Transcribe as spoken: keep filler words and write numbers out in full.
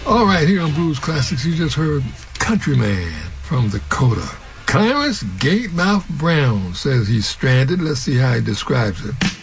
All right, here on Blues Classics, you just heard Countryman from Dakota. Clarence Gatemouth Brown says he's stranded. Let's see how he describes it.